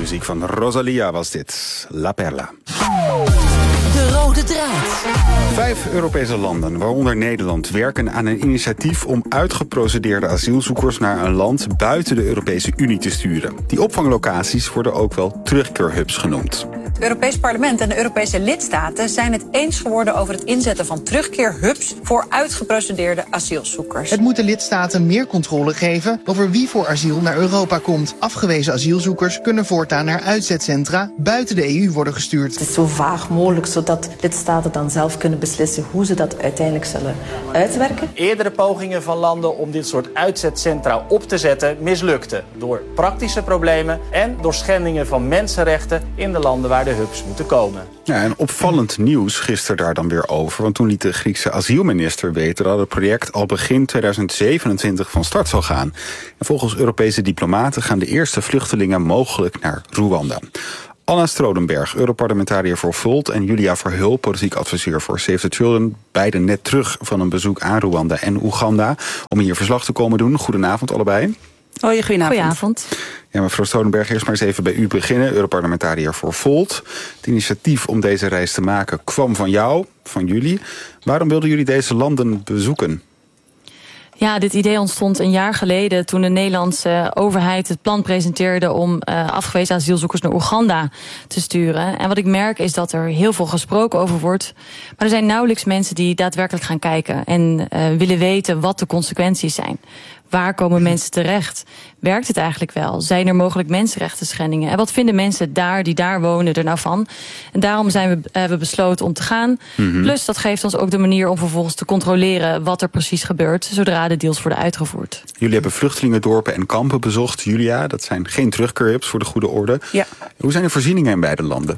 Muziek van Rosalia was dit. La Perla. De rode draad. 5 Europese landen, waaronder Nederland, werken aan een initiatief om uitgeprocedeerde asielzoekers naar een land buiten de Europese Unie te sturen. Die opvanglocaties worden ook wel terugkeerhubs genoemd. Het Europees Parlement en de Europese lidstaten zijn het eens geworden over het inzetten van terugkeerhubs voor uitgeprocedeerde asielzoekers. Het moet de lidstaten meer controle geven over wie voor asiel naar Europa komt. Afgewezen asielzoekers kunnen voortaan naar uitzetcentra buiten de EU worden gestuurd. Het is zo vaag mogelijk, zodat lidstaten dan zelf kunnen beslissen hoe ze dat uiteindelijk zullen uitwerken. Eerdere pogingen van landen om dit soort uitzetcentra op te zetten mislukten. Door praktische problemen en door schendingen van mensenrechten in de landen waar de hubs moeten komen. Ja, en opvallend nieuws gisteren daar dan weer over. Want toen liet de Griekse asielminister weten dat het project al begin 2027 van start zal gaan. En volgens Europese diplomaten gaan de eerste vluchtelingen mogelijk naar Rwanda. Anna Strodenberg, Europarlementariër voor Volt, en Julia Verheul, politiek adviseur voor Save the Children, beiden net terug van een bezoek aan Rwanda en Oeganda om hier verslag te komen doen. Goedenavond allebei. Hoi, goedenavond. Ja, mevrouw Strodenberg, eerst maar eens even bij u beginnen. Europarlementariër voor Volt. Het initiatief om deze reis te maken kwam van jou, van jullie. Waarom wilden jullie deze landen bezoeken? Ja, dit idee ontstond een jaar geleden toen de Nederlandse overheid het plan presenteerde om afgewezen asielzoekers naar Oeganda te sturen. En wat ik merk is dat er heel veel gesproken over wordt. Maar er zijn nauwelijks mensen die daadwerkelijk gaan kijken en willen weten wat de consequenties zijn. Waar komen mensen terecht? Werkt het eigenlijk wel? Zijn er mogelijk mensenrechten schendingen? En wat vinden mensen daar die daar wonen er nou van? En daarom hebben we besloten om te gaan. Mm-hmm. Plus dat geeft ons ook de manier om vervolgens te controleren wat er precies gebeurt zodra de deals worden uitgevoerd. Jullie hebben vluchtelingendorpen en kampen bezocht, Julia. Dat zijn geen terugkeerhubs voor de goede orde. Ja. Hoe zijn de voorzieningen in beide landen?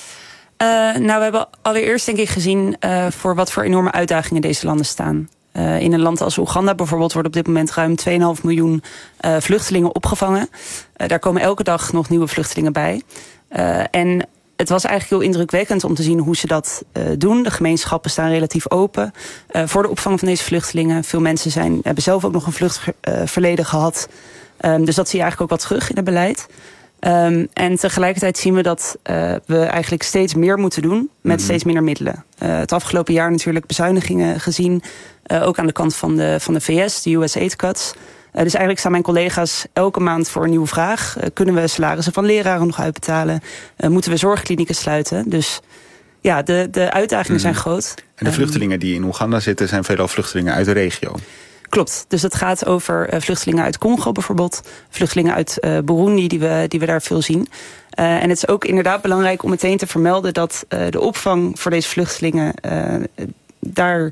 We hebben allereerst denk ik gezien voor wat voor enorme uitdagingen deze landen staan. In een land als Oeganda bijvoorbeeld worden op dit moment ruim 2,5 miljoen vluchtelingen opgevangen. Daar komen elke dag nog nieuwe vluchtelingen bij. En het was eigenlijk heel indrukwekkend om te zien hoe ze dat doen. De gemeenschappen staan relatief open voor de opvang van deze vluchtelingen. Veel mensen hebben zelf ook nog een vluchtverleden gehad. Dus dat zie je eigenlijk ook wat terug in het beleid. En tegelijkertijd zien we dat we eigenlijk steeds meer moeten doen met steeds minder middelen. Het afgelopen jaar natuurlijk bezuinigingen gezien. Ook aan de kant van de VS, de US Aid Cuts. Dus eigenlijk staan mijn collega's elke maand voor een nieuwe vraag. Kunnen we salarissen van leraren nog uitbetalen? Moeten we zorgklinieken sluiten? Dus ja, de uitdagingen zijn groot. En de vluchtelingen die in Oeganda zitten zijn veelal vluchtelingen uit de regio. Klopt, dus het gaat over vluchtelingen uit Congo bijvoorbeeld. Vluchtelingen uit Burundi die we daar veel zien. En het is ook inderdaad belangrijk om meteen te vermelden dat de opvang voor deze vluchtelingen, daar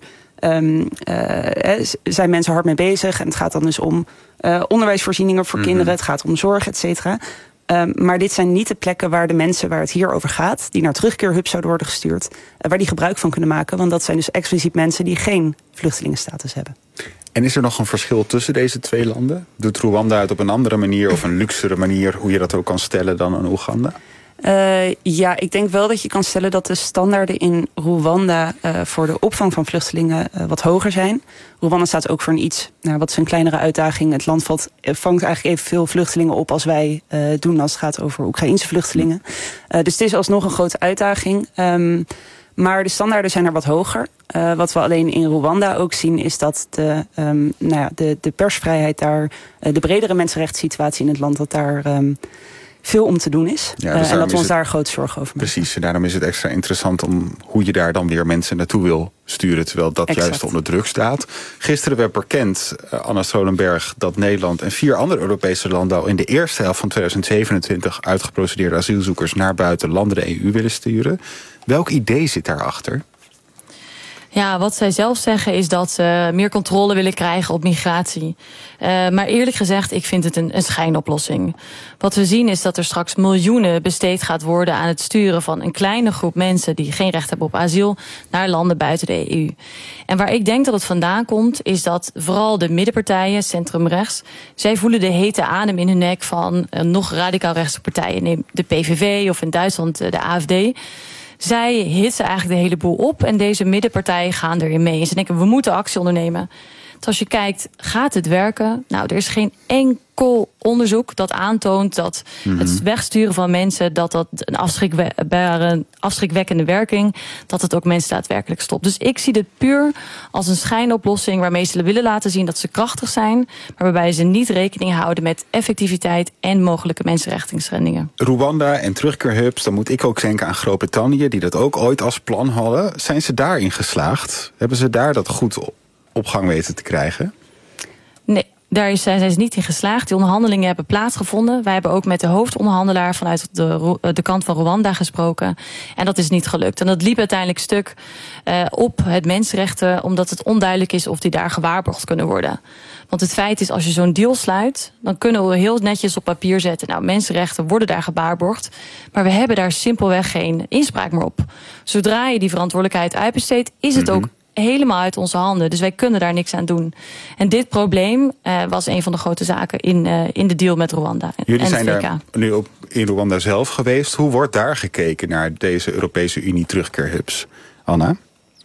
zijn mensen hard mee bezig. En het gaat dan dus om onderwijsvoorzieningen voor kinderen. Het gaat om zorg, et cetera. Maar dit zijn niet de plekken waar de mensen waar het hier over gaat, die naar terugkeerhubs zouden worden gestuurd, waar die gebruik van kunnen maken. Want dat zijn dus expliciet mensen die geen vluchtelingenstatus hebben. En is er nog een verschil tussen deze twee landen? Doet Rwanda het op een andere manier of een luxere manier, hoe je dat ook kan stellen, dan in Oeganda? Ja, ik denk wel dat je kan stellen dat de standaarden in Rwanda voor de opvang van vluchtelingen wat hoger zijn. Rwanda staat ook voor wat is een kleinere uitdaging. Het land vangt eigenlijk evenveel vluchtelingen op als wij doen als het gaat over Oekraïense vluchtelingen. Dus het is alsnog een grote uitdaging. Maar de standaarden zijn er wat hoger. Wat we alleen in Rwanda ook zien is dat de persvrijheid daar, de bredere mensenrechtssituatie in het land, dat daar veel om te doen is. Ja, dus en dat we ons daar grote zorgen over maken. Precies, en daarom is het extra interessant om hoe je daar dan weer mensen naartoe wil sturen, terwijl dat juist onder druk staat. Gisteren werd bekend, Anna Strodenberg, dat Nederland en 4 andere Europese landen al in de eerste helft van 2027 uitgeprocedeerde asielzoekers naar buiten landen de EU willen sturen. Welk idee zit daarachter? Ja, wat zij zelf zeggen is dat ze meer controle willen krijgen op migratie. Maar eerlijk gezegd, ik vind het een schijnoplossing. Wat we zien is dat er straks miljoenen besteed gaat worden aan het sturen van een kleine groep mensen die geen recht hebben op asiel naar landen buiten de EU. En waar ik denk dat het vandaan komt, is dat vooral de middenpartijen, centrumrechts, zij voelen de hete adem in hun nek van nog radicaal rechtse partijen. Neem de PVV of in Duitsland de AfD. Zij hitsen eigenlijk de hele boel op en deze middenpartijen gaan erin mee. En ze denken, we moeten actie ondernemen. Dus als je kijkt, gaat het werken? Nou, er is geen enkel onderzoek dat aantoont dat het wegsturen van mensen, dat een afschrikwekkende werking, dat het ook mensen daadwerkelijk stopt. Dus ik zie dit puur als een schijnoplossing waarmee ze willen laten zien dat ze krachtig zijn, maar waarbij ze niet rekening houden met effectiviteit en mogelijke mensenrechtenschendingen. Rwanda en terugkeerhubs, dan moet ik ook denken aan Groot-Brittannië, die dat ook ooit als plan hadden. Zijn ze daarin geslaagd? Hebben ze daar dat goed op gang weten te krijgen? Nee. Daar zijn ze niet in geslaagd. Die onderhandelingen hebben plaatsgevonden. Wij hebben ook met de hoofdonderhandelaar vanuit de kant van Rwanda gesproken. En dat is niet gelukt. En dat liep uiteindelijk stuk op het mensenrechten, omdat het onduidelijk is of die daar gewaarborgd kunnen worden. Want het feit is, als je zo'n deal sluit, dan kunnen we heel netjes op papier zetten, nou, mensenrechten worden daar gewaarborgd. Maar we hebben daar simpelweg geen inspraak meer op. Zodra je die verantwoordelijkheid uitbesteedt, is het ook helemaal uit onze handen. Dus wij kunnen daar niks aan doen. En dit probleem was een van de grote zaken in de deal met Rwanda. Jullie zijn daar nu ook in Rwanda zelf geweest. Hoe wordt daar gekeken naar deze Europese Unie terugkeerhubs? Anna?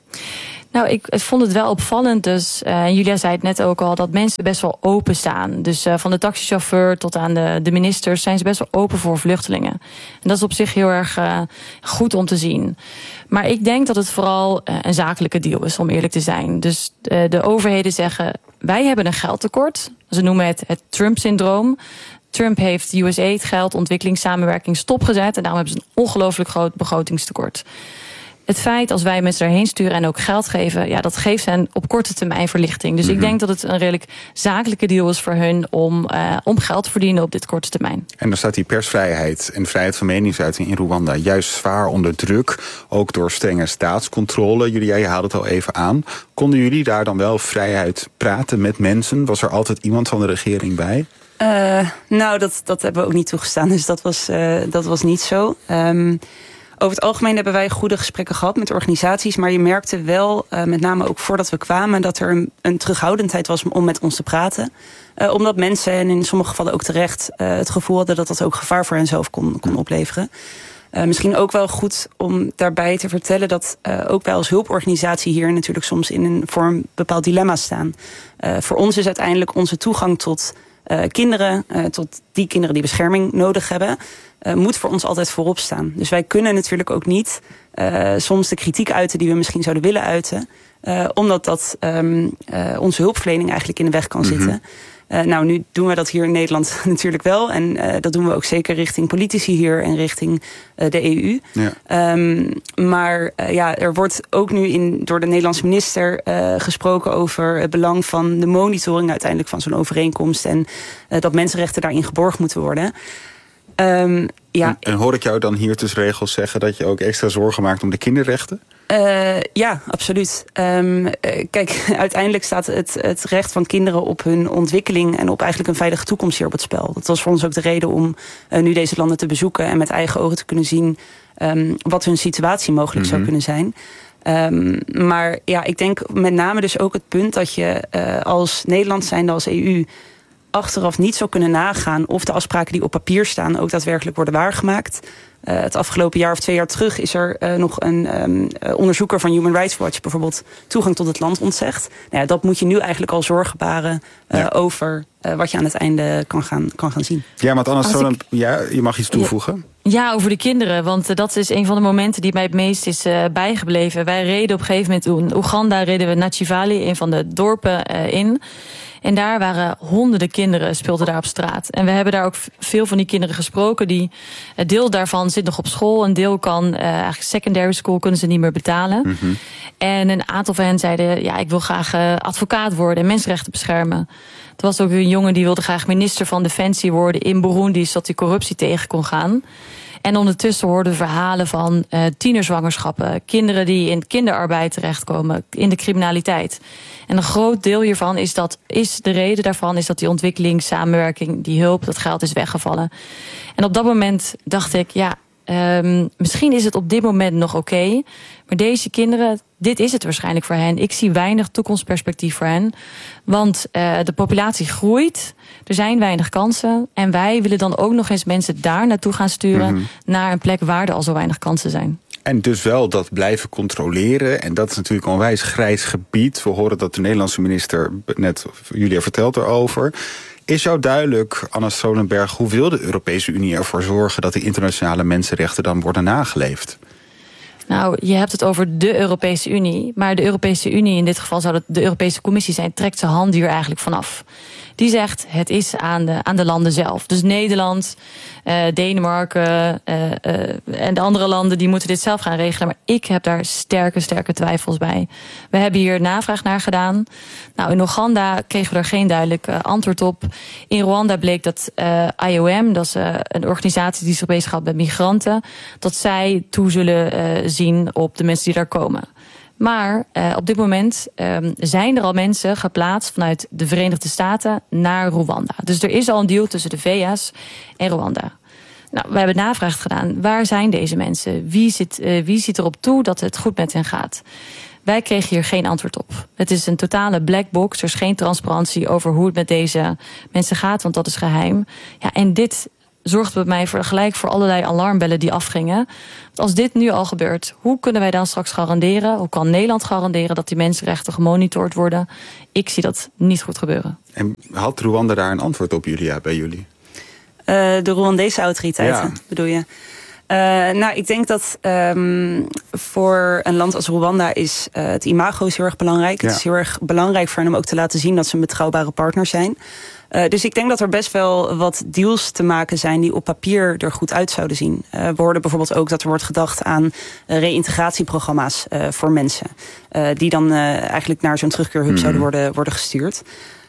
Nou, ik vond het wel opvallend. Dus Julia zei het net ook al, dat mensen best wel open staan. Dus van de taxichauffeur tot aan de ministers zijn ze best wel open voor vluchtelingen. En dat is op zich heel erg goed om te zien. Maar ik denk dat het vooral een zakelijke deal is, om eerlijk te zijn. Dus de overheden zeggen, wij hebben een geldtekort. Ze noemen het Trump-syndroom. Trump heeft USAID geld, ontwikkelingssamenwerking stopgezet. En daarom hebben ze een ongelooflijk groot begrotingstekort. Het feit, als wij mensen erheen sturen en ook geld geven, ja, dat geeft hen op korte termijn verlichting. Dus ik denk dat het een redelijk zakelijke deal is voor hun om geld te verdienen op dit korte termijn. En dan staat die persvrijheid en vrijheid van meningsuiting in Rwanda juist zwaar onder druk, ook door strenge staatscontrole. Jullie, jij haalde het al even aan. Konden jullie daar dan wel vrijheid praten met mensen? Was er altijd iemand van de regering bij? Nou, dat hebben we ook niet toegestaan. Dus dat was niet zo. Over het algemeen hebben wij goede gesprekken gehad met organisaties. Maar je merkte wel, met name ook voordat we kwamen, dat er een terughoudendheid was om met ons te praten. Omdat mensen, en in sommige gevallen ook terecht, het gevoel hadden dat dat ook gevaar voor henzelf kon opleveren. Misschien ook wel goed om daarbij te vertellen dat ook wij als hulporganisatie hier natuurlijk soms voor een bepaald dilemma staan. Voor ons is uiteindelijk onze toegang tot kinderen, tot die kinderen die bescherming nodig hebben, moet voor ons altijd voorop staan. Dus wij kunnen natuurlijk ook niet soms de kritiek uiten die we misschien zouden willen uiten, omdat dat onze hulpverlening eigenlijk in de weg kan zitten. Nou, nu doen we dat hier in Nederland natuurlijk wel. En dat doen we ook zeker richting politici hier en richting de EU. Ja. Maar er wordt ook nu door de Nederlandse minister gesproken over het belang van de monitoring uiteindelijk van zo'n overeenkomst. En dat mensenrechten daarin geborgd moeten worden. En hoor ik jou dan hier tussen regels zeggen dat je ook extra zorgen maakt om de kinderrechten? Ja, absoluut. Kijk, uiteindelijk staat het recht van kinderen op hun ontwikkeling en op eigenlijk een veilige toekomst hier op het spel. Dat was voor ons ook de reden om nu deze landen te bezoeken en met eigen ogen te kunnen zien wat hun situatie mogelijk zou kunnen zijn. Maar ja, ik denk met name dus ook het punt dat je als Nederland zijnde als EU achteraf niet zou kunnen nagaan of de afspraken die op papier staan ook daadwerkelijk worden waargemaakt. Het afgelopen jaar of 2 jaar terug is er nog een onderzoeker van Human Rights Watch bijvoorbeeld toegang tot het land ontzegd. Nou ja, dat moet je nu eigenlijk al zorgen baren over wat je aan het einde kan gaan zien. Ja, maar anders je mag iets toevoegen. Ja, over de kinderen, want dat is een van de momenten die mij het meest is bijgebleven. Wij reden op een gegeven moment in Oeganda, reden we Nachivali, een van de dorpen, in. En daar waren honderden kinderen, speelden daar op straat. En we hebben daar ook veel van die kinderen gesproken. Een deel daarvan zit nog op school. Een deel kan eigenlijk secondary school kunnen ze niet meer betalen. En een aantal van hen zeiden, ja, ik wil graag advocaat worden en mensenrechten beschermen. Er was ook een jongen die wilde graag minister van Defensie worden in Burundi, zodat hij corruptie tegen kon gaan. En ondertussen hoorden we verhalen van tienerzwangerschappen, kinderen die in kinderarbeid terechtkomen, in de criminaliteit. En een groot deel hiervan de reden daarvan is dat die ontwikkelingssamenwerking, die hulp, dat geld is weggevallen. En op dat moment dacht ik, misschien is het op dit moment nog oké, maar deze kinderen, dit is het waarschijnlijk voor hen. Ik zie weinig toekomstperspectief voor hen, want de populatie groeit, er zijn weinig kansen en wij willen dan ook nog eens mensen daar naartoe gaan sturen, naar een plek waar er al zo weinig kansen zijn. En dus wel dat blijven controleren. En dat is natuurlijk een onwijs grijs gebied. We horen dat de Nederlandse minister, net Julia vertelt erover. Is jou duidelijk, Anna Strolenberg, hoe wil de Europese Unie ervoor zorgen dat de internationale mensenrechten dan worden nageleefd? Nou, je hebt het over de Europese Unie. Maar de Europese Unie, in dit geval zou dat de Europese Commissie zijn, trekt zijn hand hier eigenlijk vanaf. Die zegt, het is aan de landen zelf. Dus Nederland, Denemarken en de andere landen, die moeten dit zelf gaan regelen. Maar ik heb daar sterke twijfels bij. We hebben hier navraag naar gedaan. Nou, in Oeganda kregen we er geen duidelijk antwoord op. In Rwanda bleek dat IOM, dat is een organisatie die zich bezighoudt met migranten, dat zij toe zullen zien op de mensen die daar komen. Maar op dit moment zijn er al mensen geplaatst vanuit de Verenigde Staten naar Rwanda. Dus er is al een deal tussen de VS en Rwanda. Nou, we hebben navraag gedaan. Waar zijn deze mensen? Wie ziet erop toe dat het goed met hen gaat? Wij kregen hier geen antwoord op. Het is een totale black box. Er is geen transparantie over hoe het met deze mensen gaat, want dat is geheim. Ja, en dit zorgt bij mij gelijk voor allerlei alarmbellen die afgingen. Want als dit nu al gebeurt, hoe kunnen wij dan straks garanderen, hoe kan Nederland garanderen dat die mensenrechten gemonitord worden? Ik zie dat niet goed gebeuren. En had Rwanda daar een antwoord op, Julia, bij jullie? De Rwandese autoriteiten, bedoel je? Nou, ik denk dat voor een land als Rwanda is het imago is heel erg belangrijk. Ja. Het is heel erg belangrijk voor hen om ook te laten zien dat ze een betrouwbare partner zijn. Dus ik denk dat er best wel wat deals te maken zijn die op papier er goed uit zouden zien. We hoorden bijvoorbeeld ook dat er wordt gedacht aan reïntegratieprogramma's voor mensen. Die dan eigenlijk naar zo'n terugkeerhub zouden worden gestuurd.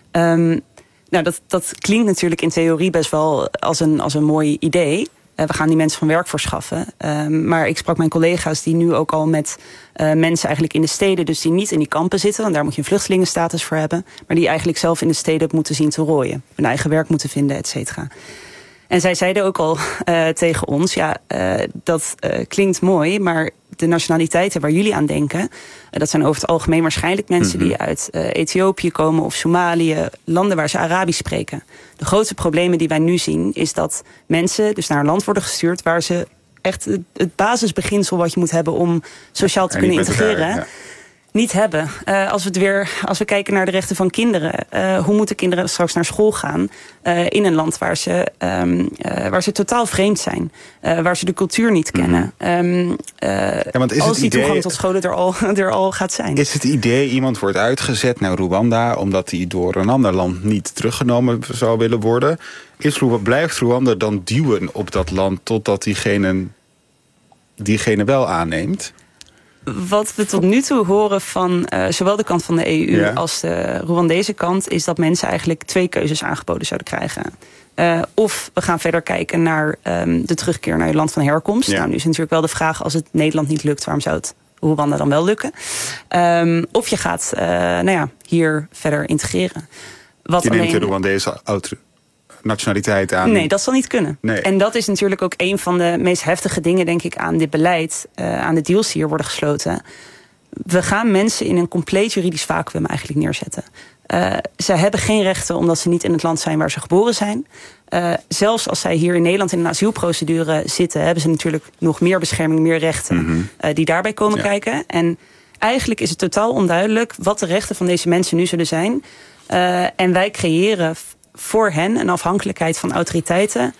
Nou, dat klinkt natuurlijk in theorie best wel als een mooi idee. We gaan die mensen van werk verschaffen. Maar ik sprak mijn collega's die nu ook al met mensen eigenlijk in de steden, dus die niet in die kampen zitten, want daar moet je een vluchtelingenstatus voor hebben, maar die eigenlijk zelf in de steden moeten zien te rooien. Hun eigen werk moeten vinden, et cetera. En zij zeiden ook al tegen ons, dat klinkt mooi, maar de nationaliteiten waar jullie aan denken, dat zijn over het algemeen waarschijnlijk mensen die uit Ethiopië komen of Somalië, landen waar ze Arabisch spreken. De grootste problemen die wij nu zien is dat mensen dus naar een land worden gestuurd waar ze echt het basisbeginsel wat je moet hebben om sociaal te kunnen integreren, niet hebben. Als we kijken naar de rechten van kinderen, hoe moeten kinderen straks naar school gaan in een land waar ze totaal vreemd zijn, waar ze de cultuur niet kennen. Want is als het die toegang idee tot scholen er al gaat zijn. Is het idee, iemand wordt uitgezet naar Rwanda omdat hij door een ander land niet teruggenomen zou willen worden? Blijft Rwanda dan duwen op dat land totdat diegene wel aanneemt? Wat we tot nu toe horen van zowel de kant van de EU als de Rwandese kant, is dat mensen eigenlijk 2 keuzes aangeboden zouden krijgen. Of we gaan verder kijken naar de terugkeer naar je land van herkomst. Nou, nu is natuurlijk wel de vraag, als het Nederland niet lukt, waarom zou het Rwanda dan wel lukken? Of je gaat hier verder integreren. Je neemt de Rwandese nationaliteit aan? Nee, dat zal niet kunnen. Nee. En dat is natuurlijk ook een van de meest heftige dingen, denk ik, aan dit beleid, aan de deals die hier worden gesloten. We gaan mensen in een compleet juridisch vacuüm eigenlijk neerzetten. Ze hebben geen rechten omdat ze niet in het land zijn waar ze geboren zijn. Zelfs als zij hier in Nederland in een asielprocedure zitten, hebben ze natuurlijk nog meer bescherming, meer rechten die daarbij komen kijken. En eigenlijk is het totaal onduidelijk wat de rechten van deze mensen nu zullen zijn. En wij creëren voor hen een afhankelijkheid van autoriteiten,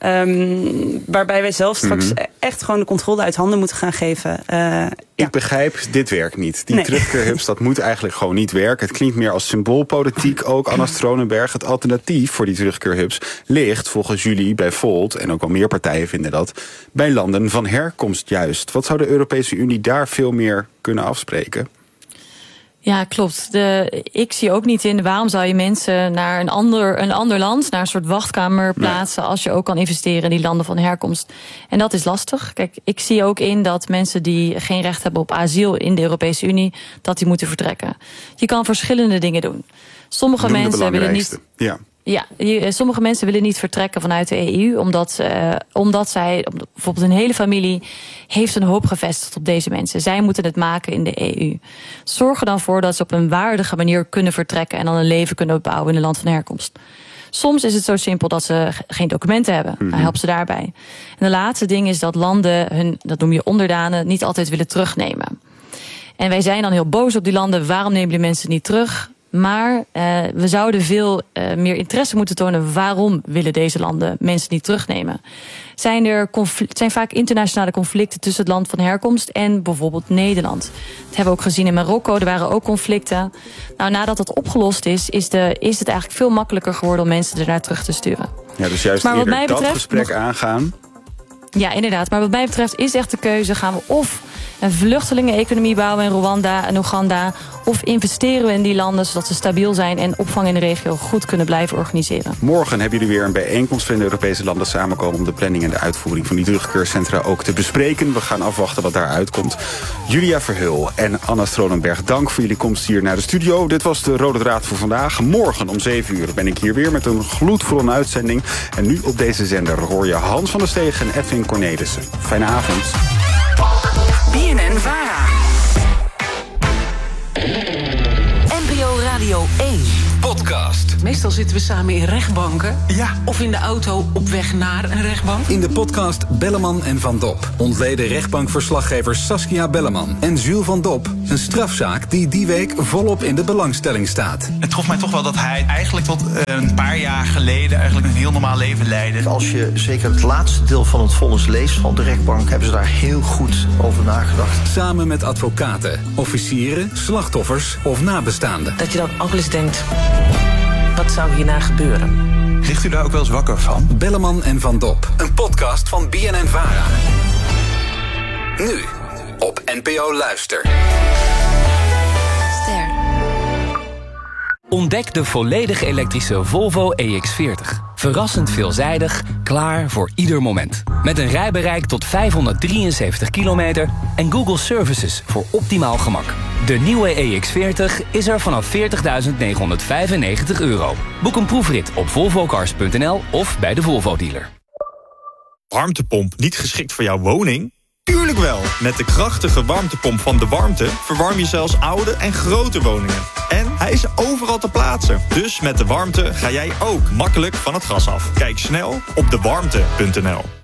waarbij wij zelf straks echt gewoon de controle uit handen moeten gaan geven. Ik begrijp, dit werkt niet. Die terugkeerhubs, dat moet eigenlijk gewoon niet werken. Het klinkt meer als symboolpolitiek ook, Anna Strolenberg. Het alternatief voor die terugkeerhubs ligt volgens jullie bij Volt, en ook al meer partijen vinden dat, bij landen van herkomst juist. Wat zou de Europese Unie daar veel meer kunnen afspreken? Ja, klopt. Ik zie ook niet in waarom zou je mensen naar een ander land, naar een soort wachtkamer plaatsen, als je ook kan investeren in die landen van herkomst. En dat is lastig. Kijk, ik zie ook in dat mensen die geen recht hebben op asiel in de Europese Unie, dat die moeten vertrekken. Je kan verschillende dingen doen. Sommige mensen willen niet. Sommige mensen willen niet vertrekken vanuit de EU, omdat zij, bijvoorbeeld een hele familie, heeft een hoop gevestigd op deze mensen. Zij moeten het maken in de EU. Zorg er dan voor dat ze op een waardige manier kunnen vertrekken en dan een leven kunnen opbouwen in een land van herkomst. Soms is het zo simpel dat ze geen documenten hebben. Dan helpt ze daarbij. En de laatste ding is dat landen hun, dat noem je onderdanen, niet altijd willen terugnemen. En wij zijn dan heel boos op die landen. Waarom nemen die mensen niet terug? Maar we zouden veel meer interesse moeten tonen. Waarom willen deze landen mensen niet terugnemen? Zijn vaak internationale conflicten tussen het land van herkomst en bijvoorbeeld Nederland. Dat hebben we ook gezien in Marokko. Er waren ook conflicten. Nou, nadat dat opgelost is het eigenlijk veel makkelijker geworden om mensen ernaar terug te sturen. Ja, dus juist maar eerder dat gesprek aangaan. Ja, inderdaad. Maar wat mij betreft is echt de keuze. Gaan we of een vluchtelingeneconomie bouwen in Rwanda en Oeganda, of investeren we in die landen zodat ze stabiel zijn en opvang in de regio goed kunnen blijven organiseren. Morgen hebben jullie weer een bijeenkomst waarin de Europese landen samenkomen om de planning en de uitvoering van die terugkeercentra ook te bespreken. We gaan afwachten wat daaruit komt. Julia Verheul en Anna Strolenberg, dank voor jullie komst hier naar de studio. Dit was de Rode Draad voor vandaag. Morgen om 7 uur ben ik hier weer met een gloedvolle uitzending. En nu op deze zender hoor je Hans van der Steeg en Edwin Cornelissen. Fijne avond. BNN-VARA. NPO Radio 1. Podcast. Meestal zitten we samen in rechtbanken. Ja. Of in de auto op weg naar een rechtbank. In de podcast Belleman en Van Dop ontleden rechtbankverslaggevers Saskia Belleman en Jules Van Dop een strafzaak die week volop in de belangstelling staat. Het trof mij toch wel dat hij eigenlijk tot een paar jaar geleden eigenlijk een heel normaal leven leidde. Als je zeker het laatste deel van het vonnis leest van de rechtbank, hebben ze daar heel goed over nagedacht. Samen met advocaten, officieren, slachtoffers of nabestaanden. Dat je dan ook eens denkt, wat zou hierna gebeuren? Ligt u daar ook wel eens wakker van? Belleman en Van Dop, een podcast van BNN-VARA. Nu op NPO Luister. Ster. Ontdek de volledig elektrische Volvo EX40. Verrassend veelzijdig, klaar voor ieder moment. Met een rijbereik tot 573 kilometer en Google Services voor optimaal gemak. De nieuwe EX40 is er vanaf €40.995. Boek een proefrit op volvocars.nl of bij de Volvo-dealer. Warmtepomp niet geschikt voor jouw woning? Tuurlijk wel! Met de krachtige warmtepomp van De Warmte verwarm je zelfs oude en grote woningen. En hij is overal te plaatsen. Dus met De Warmte ga jij ook makkelijk van het gas af. Kijk snel op dewarmte.nl.